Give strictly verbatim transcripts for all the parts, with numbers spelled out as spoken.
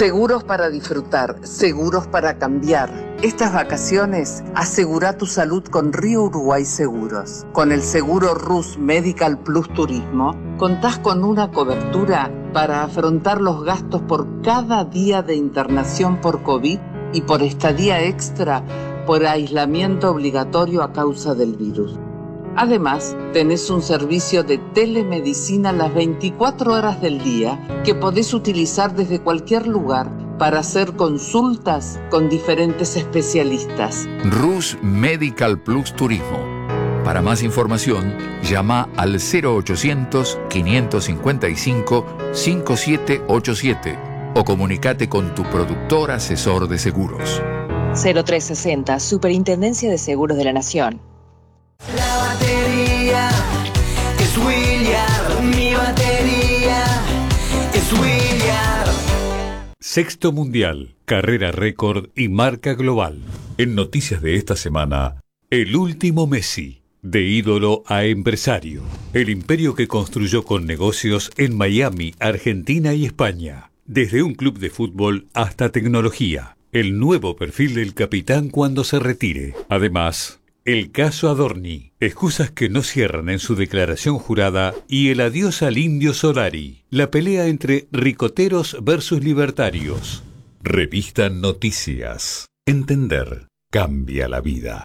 Seguros para disfrutar, seguros para cambiar. Estas vacaciones, asegura tu salud con Río Uruguay Seguros. Con el seguro Rus Medical Plus Turismo, contás con una cobertura para afrontar los gastos por cada día de internación por COVID y por estadía extra por aislamiento obligatorio a causa del virus. Además, tenés un servicio de telemedicina las veinticuatro horas del día que podés utilizar desde cualquier lugar para hacer consultas con diferentes especialistas. Rus Medical Plus Turismo. Para más información, llama al cero ochocientos, quinientos cincuenta y cinco, cincuenta y siete ochenta y siete o comunicate con tu productor asesor de seguros. cero tres sesenta, Superintendencia de Seguros de la Nación. La batería es William, mi batería es William. Sexto Mundial, carrera récord y marca global. En noticias de esta semana, el último Messi, de ídolo a empresario. El imperio que construyó con negocios en Miami, Argentina y España. Desde un club de fútbol hasta tecnología. El nuevo perfil del capitán cuando se retire. Además, el caso Adorni, excusas que no cierran en su declaración jurada y el adiós al Indio Solari, la pelea entre ricoteros versus libertarios. Revista Noticias. Entender cambia la vida.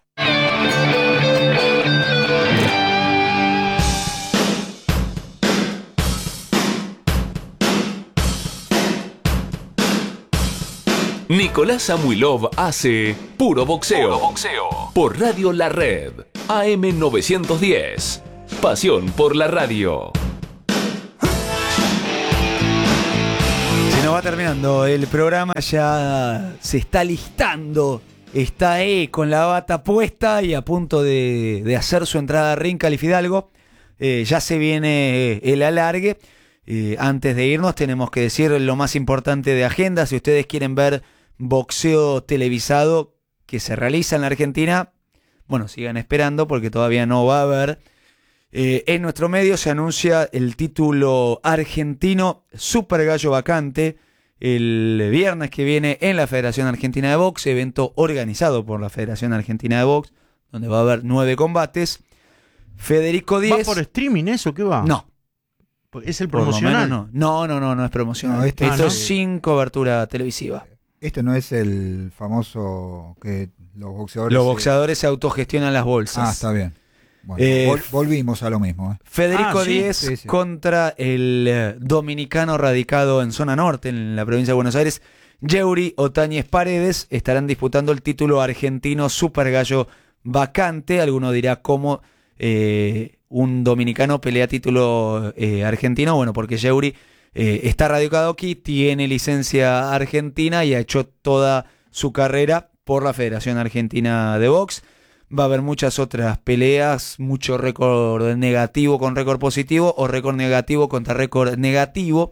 Nicolás Samuilov hace Puro Boxeo. Puro Boxeo. Por Radio La Red. A M novecientos diez. Pasión por la radio. Se nos va terminando el programa. Ya se está listando. Está ahí con la bata puesta y a punto de, de hacer su entrada a ring Cali Fidalgo. Eh, ya se viene el alargue. Eh, antes de irnos tenemos que decir lo más importante de agenda. Si ustedes quieren ver boxeo televisado que se realiza en la Argentina, bueno, sigan esperando porque todavía no va a haber. Eh, en nuestro medio se anuncia el título argentino Super Gallo vacante el viernes que viene en la Federación Argentina de Box, evento organizado por la Federación Argentina de Box, donde va a haber nueve combates. Federico Díez. ¿Va por streaming eso? ¿Qué va? No. ¿Es el promocional? No, no, no, no, no es promocional. No, este Esto ah, es ¿no? sin cobertura televisiva. Este no es el famoso que los boxeadores... Los boxeadores se, se autogestionan las bolsas. Ah, está bien. Bueno, eh, vol volvimos a lo mismo. ¿eh? Federico ah, ¿sí? Díez sí, sí. contra el eh, dominicano radicado en zona norte, en la provincia de Buenos Aires, Yeuri Otañez Paredes. Estarán disputando el título argentino Super Gallo vacante. Alguno dirá cómo eh, un dominicano pelea título eh, argentino. Bueno, porque Yeuri eh, está radicado aquí, tiene licencia argentina y ha hecho toda su carrera por la Federación Argentina de Box. Va a haber muchas otras peleas, mucho récord negativo con récord positivo o récord negativo contra récord negativo.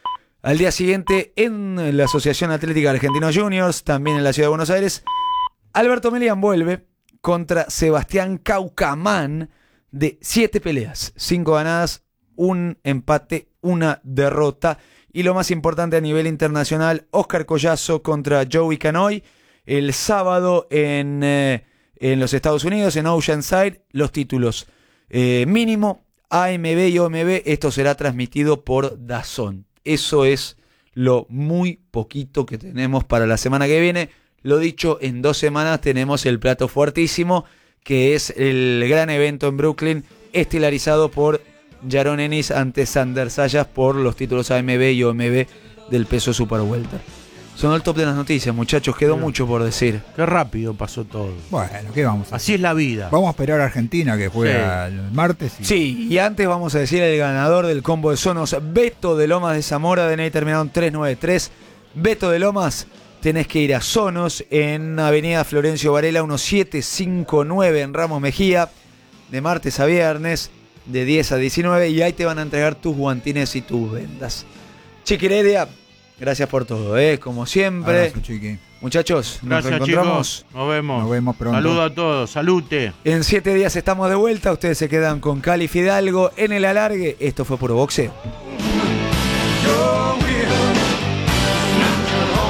Al día siguiente, en la Asociación Atlética Argentinos Juniors, también en la Ciudad de Buenos Aires, Alberto Melián vuelve contra Sebastián Caucamán de siete peleas, cinco ganadas, un empate, una derrota. Y lo más importante a nivel internacional, Oscar Collazo contra Joey Canoy el sábado en... Eh, En los Estados Unidos, en Oceanside, los títulos eh, mínimo, A M B y O M B, esto será transmitido por DAZN. Eso es lo muy poquito que tenemos para la semana que viene. Lo dicho, en dos semanas tenemos el plato fuertísimo, que es el gran evento en Brooklyn, estelarizado por Yaron Ennis ante Sander Sayas por los títulos A M B y O M B del peso Super Welter. Son el top de las noticias, muchachos. Quedó Bien. mucho por decir. Qué rápido pasó todo. Bueno, ¿qué vamos a hacer? Así es la vida. Vamos a esperar a Argentina que juega Sí. el martes. Y... Sí, y antes vamos a decir el ganador del combo de Sonos, Beto de Lomas de Zamora, D N I terminado en tres nueve tres. Beto de Lomas, tenés que ir a Sonos en Avenida Florencio Varela diecisiete cincuenta y nueve en Ramos Mejía, de martes a viernes, de diez a diecinueve, y ahí te van a entregar tus guantines y tus vendas. Chiqui Heredia, gracias por todo, ¿eh? Como siempre. Abrazo, Chiqui. Muchachos, nos Gracias, reencontramos. chicos. Nos vemos. Nos vemos pronto. Saludos a todos. Salute. En siete días estamos de vuelta. Ustedes se quedan con Cali Fidalgo en el alargue. Esto fue Puro Boxeo. Yo will not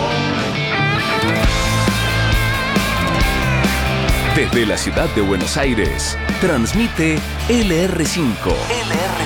Desde la ciudad de Buenos Aires, transmite L R cinco. L R